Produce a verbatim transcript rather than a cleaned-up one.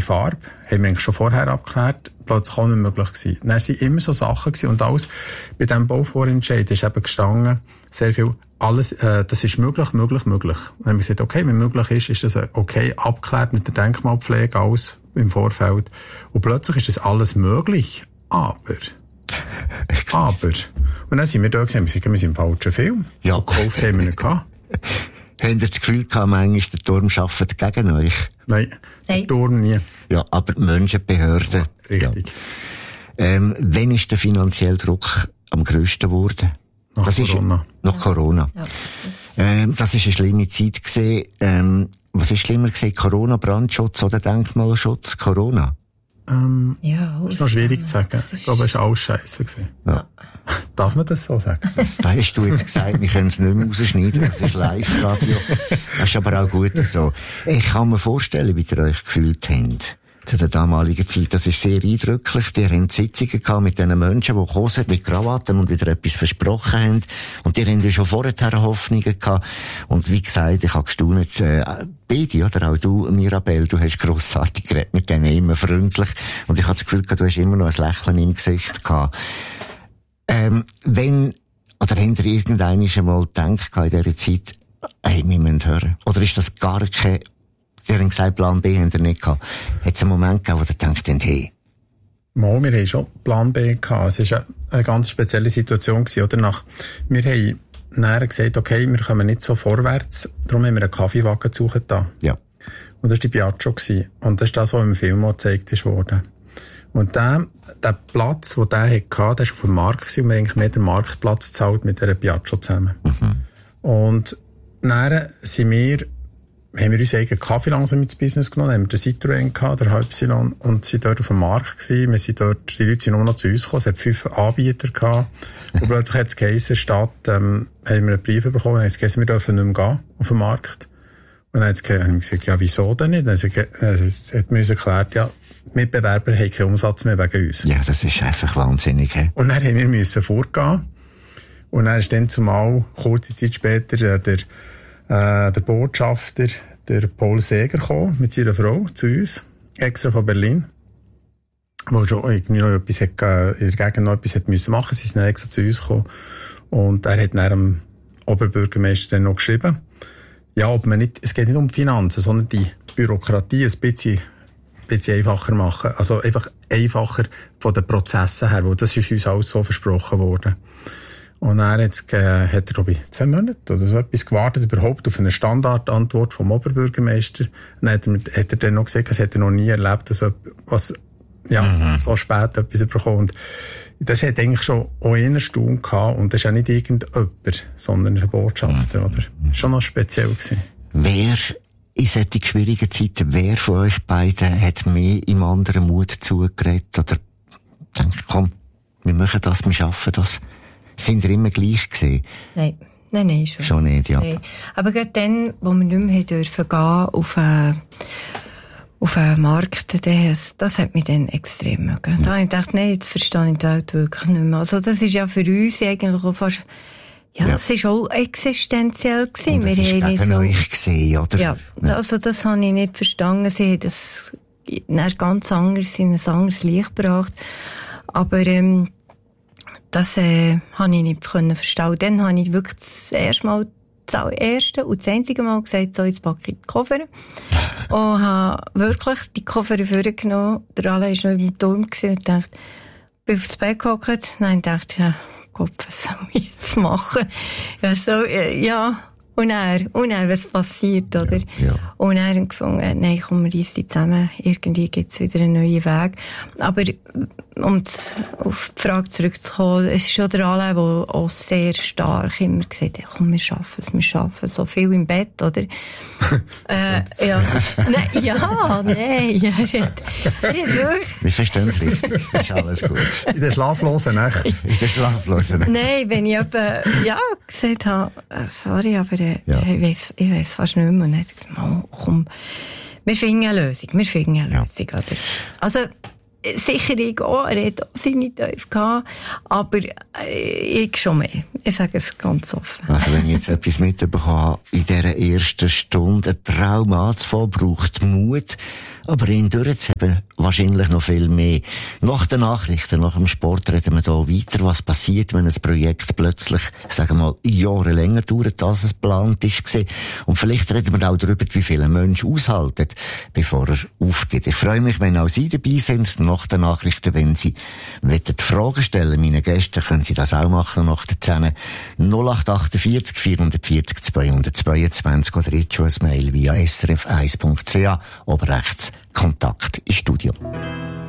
Farbe, haben wir eigentlich schon vorher abgeklärt, plötzlich auch nicht möglich gewesen. Dann sind immer so Sachen gewesen und alles, bei diesem Bauvorentscheid ist eben gestanden, sehr viel, alles, äh, das ist möglich, möglich, möglich. Dann haben wir gesagt, okay, wenn möglich ist, ist das okay, abgeklärt mit der Denkmalpflege, alles im Vorfeld. Und plötzlich ist das alles möglich, aber, aber, und dann sind wir da gesehen, wir sind, wir sind im falschen Film. Ja. Und gekauft haben wir nicht gehabt. Habt ihr das Gefühl gehabt, manchmal der Turm arbeitet gegen euch? Nein, Nein. der Turm nie. Ja, aber die Menschen, die Behörden. Richtig. Ja. Ähm, wann ist der finanzielle Druck am grössten geworden? Nach das Corona. Ist, nach Corona. Ja, das ähm, das ist eine schlimme Zeit gewesen. Ähm, was ist schlimmer gewesen? Corona, Brandschutz oder Denkmalschutz? Corona? Ähm, ja, das ist noch schwierig zu sagen. Ich glaube, es war alles scheisse gewesen. Ja. Darf man das so sagen? Das hast du jetzt gesagt, wir können es nicht mehr rausschneiden, das ist Live-Radio. Das ist aber auch gut so. Ich kann mir vorstellen, wie ihr euch gefühlt habt. Zu der damaligen Zeit. Das ist sehr eindrücklich. Die haben Sitzungen gehabt mit diesen Menschen, die gekommen sind, mit Krawatten und wieder etwas versprochen haben. Und die haben ja schon vorher Hoffnungen gehabt. Und wie gesagt, ich habe gestaunt, äh, beide, oder auch du, Mirabelle, du hast grossartig geredet mit denen, immer freundlich. Und ich habe das Gefühl gehabt, du hast immer noch ein Lächeln im Gesicht gehabt. Ähm, wenn, oder habt ihr irgendwann schon mal gedacht in dieser Zeit, hey, wir müssen hören? Oder ist das gar kein, ihr habt gesagt, Plan B habt ihr nicht gehabt. Hat es einen Moment gegeben, wo ihr denkt, hey? Mal, wir haben schon Plan B gehabt. Es war eine, eine ganz spezielle Situation gewesen, oder? Nach, wir haben nachher gesagt, okay, wir kommen nicht so vorwärts, darum haben wir einen Kaffeewagen gesucht da. Ja. Und das war die Piaggio gewesen. Und das ist das, was im Film auch gezeigt ist worden. Und der, der Platz, den der hatte, der war auf dem Markt gewesen, und wir haben eigentlich mehr den Marktplatz gezahlt mit dieser Piaggio zusammen. Mhm. Und dann sind wir, haben wir unseren eigenen Kaffee langsam ins Business genommen, haben wir den Citroën gehabt, der Halbsilon, und sind dort auf dem Markt gewesen. Wir sind dort, die Leute sind nur noch zu uns gekommen, es hat fünf Anbieter gehabt. Und plötzlich hat es geheißen, statt, ähm, haben wir einen Brief bekommen, haben es geheißen, wir dürfen nicht mehr gehen auf den Markt. Und dann haben wir gesagt, ja, wieso denn nicht? Dann hat man uns erklärt, ja, die Mitbewerber haben keinen Umsatz mehr wegen uns. Ja, das ist einfach wahnsinnig, he? Und dann haben wir müssen vorgehen. Und dann ist dann zumal, kurze Zeit später, äh, der, äh, der Botschafter, der Paul Seeger gekommen, mit seiner Frau, zu uns, extra von Berlin. Wo schon irgendwie noch etwas hat, äh, in der Gegend noch etwas hat müssen machen. Sie sind dann extra zu uns gekommen. Und er hat dann dem Oberbürgermeister dann noch geschrieben, ja, ob man nicht, es geht nicht um die Finanzen, sondern die Bürokratie ein bisschen, ein bisschen einfacher machen. Also einfach einfacher von den Prozessen her, weil das ist uns alles so versprochen worden. Und dann jetzt, äh, hat er, glaube ich, zwei Monate oder so etwas gewartet, überhaupt auf eine Standardantwort vom Oberbürgermeister. Dann hat er, hat er dann noch gesagt, es hätte er noch nie erlebt, dass was, ja, mhm. so spät etwas bekommen. Und das hat eigentlich schon auch eine Stunde gehabt, und das ist ja nicht irgendjemand, sondern ein Botschafter, mhm. oder? Schon noch speziell gewesen. Wer in solchen schwierigen Zeiten, wer von euch beiden hat mehr im anderen Mut zugeredet oder denkt, komm, wir machen das, wir schaffen das? Sind ihr immer gleich gewesen? Nein. Nein, nein, schon. Schon nicht, ja. Nein. Aber gerade dann, wo wir nicht mehr dürfen gehen auf einen, auf einen Markt, das, das hat mich dann extrem mögen. Ja. Da habe ich gedacht, nein, das verstehe ich die Welt wirklich nicht mehr. Also das ist ja für uns eigentlich auch fast, ja, es ja. ist auch existenziell gewesen. Und das wir ist haben gegen so, euch gesehen, oder? Ja, ja, also das habe ich nicht verstanden. Sie haben das ganz anders in ein anderes Licht gebracht. Aber, ähm, das, äh, habe ich nicht können verstehen. Und dann habe ich wirklich das erste Mal, das erste und das einzige Mal gesagt, so, jetzt packe ich die Koffer. Und habe wirklich die Koffer vorgenommen. Der Alain war noch im Turm und dachte, bin auf das Bett gehockt. Nein, dachte, ja, Gott, was soll ich jetzt machen? Ja, so, äh, ja. Und er, und er, was passiert, oder? Ja, ja. Und er hat gefunden, nein, komm, wir reissen zusammen. Irgendwie gibt's wieder einen neuen Weg. Aber, um auf die Frage zurückzukommen, es ist schon der Alain, der auch sehr stark immer gesagt hat, komm, wir schaffen es, wir schaffen es. So viel im Bett, oder? äh, ja. Nein, ja, nein. Er hat, er hat wirklich... Wir verstehen es richtig. Ist alles gut. In der schlaflosen Nacht. In der schlaflosen Nacht. Nein, wenn ich eben, ja, gesagt habe, sorry, aber ja. ich weiss, ich weiss fast nicht mehr. Und dann hat er gesagt, komm, wir finden eine Lösung, wir finden eine ja. Lösung, oder? Also, sicher ich auch, er hat auch seine Teufel gehabt, aber ich schon mehr. Ich sage es ganz offen. Also wenn ich jetzt etwas mitbekomme, in dieser ersten Stunde ein Traum anzufangen, braucht Mut, Aber ihn durchzuheben, wahrscheinlich noch viel mehr. Nach den Nachrichten, nach dem Sport reden wir hier weiter, was passiert, wenn ein Projekt plötzlich, sagen wir mal, Jahre länger dauert, als es geplant ist. Und vielleicht reden wir auch darüber, wie viele Menschen aushalten, bevor er aufgeht. Ich freue mich, wenn auch Sie dabei sind, nach den Nachrichten, wenn Sie Fragen stellen meinen Gästen, können Sie das auch machen nach der zehn null acht achtundvierzig vierhundertvierzig zweihundertzweiundzwanzig oder jetzt schon ein Mail via s r f eins punkt c h, oben rechts Kontakt ins Studio.